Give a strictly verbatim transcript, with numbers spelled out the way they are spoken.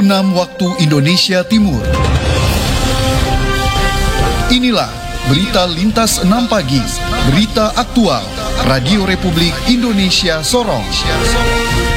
enam waktu Indonesia Timur. Inilah berita lintas enam pagi, berita aktual, Radio Republik Indonesia Sorong.